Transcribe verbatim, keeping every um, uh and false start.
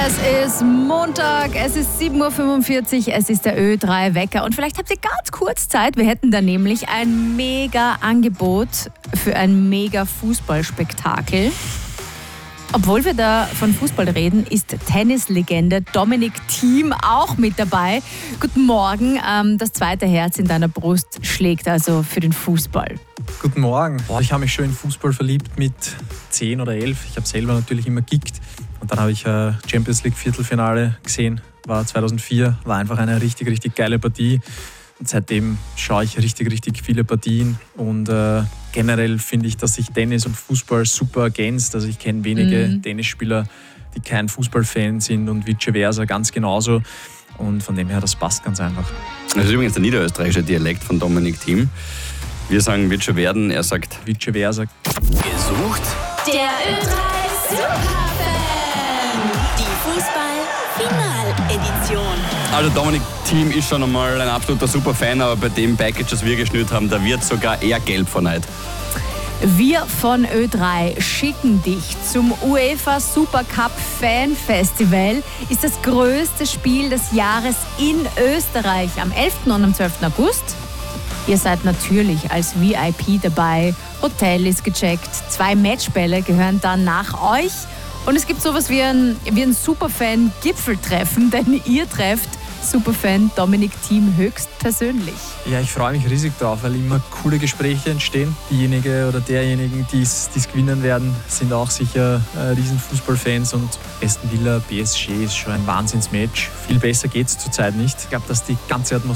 Es ist Montag, es ist sieben Uhr fünfundvierzig, es ist der Ö drei Wecker und vielleicht habt ihr ganz kurz Zeit. Wir hätten da nämlich ein mega Angebot für ein mega Fußballspektakel. Obwohl wir da von Fußball reden, ist Tennislegende Dominic Thiem auch mit dabei. Guten Morgen, ähm, das zweite Herz in deiner Brust schlägt also für den Fußball. Guten Morgen. Ich habe mich schon in Fußball verliebt mit zehn oder elf. Ich habe selber natürlich immer gekickt. Und dann habe ich äh, Champions League Viertelfinale gesehen, war zweitausendvier, war einfach eine richtig, richtig geile Partie. Und seitdem schaue ich richtig, richtig viele Partien und äh, generell finde ich, dass sich Tennis und Fußball super ergänzt. Also ich kenne wenige mhm. Tennisspieler, die kein Fußballfan sind und vice versa ganz genauso. Und von dem her, das passt ganz einfach. Das ist übrigens der niederösterreichische Dialekt von Dominic Thiem. Wir sagen wird schon werden, er sagt vice versa. Gesucht der Ö drei Superfan. Die Fußball-Final-Edition. Also Dominic Thiem ist schon einmal ein absoluter Superfan, aber bei dem Package, das wir geschnürt haben, da wird sogar er gelb vor Neid. Wir von Ö drei schicken dich zum UEFA Supercup Fan Festival. Ist das größte Spiel des Jahres in Österreich am elften und am zwölften August. Ihr seid natürlich als V I P dabei. Hotel ist gecheckt. Zwei Matchbälle gehören dann nach euch. Und es gibt sowas wie ein, wie ein Superfan-Gipfeltreffen, denn ihr trefft Superfan Dominic Thiem höchstpersönlich. Ja, ich freue mich riesig drauf, weil immer coole Gespräche entstehen. Diejenige oder derjenigen, die es gewinnen werden, sind auch sicher äh, riesen Fußballfans und Aston Villa, P S G ist schon ein Wahnsinnsmatch. Viel besser geht es zurzeit nicht. Ich glaube, dass die ganze Atmosphäre